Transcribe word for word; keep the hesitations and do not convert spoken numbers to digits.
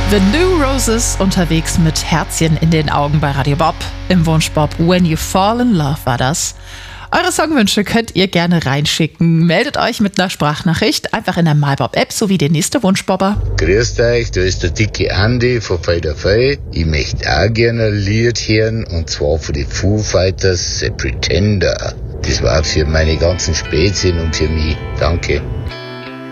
The New Roses unterwegs mit Herzchen in den Augen bei Radio Bob. Im Wunsch Bob When You Fall in Love war das. Eure Songwünsche könnt ihr gerne reinschicken. Meldet euch mit einer Sprachnachricht einfach in der MyBob-App sowie der nächste Wunschbobber. Grüßt euch, da ist der dicke Andi von Fade Fade. Ich möchte auch gerne ein Lied hören, und zwar von den Foo Fighters, The Pretender. Das war für meine ganzen Spätzchen und für mich. Danke.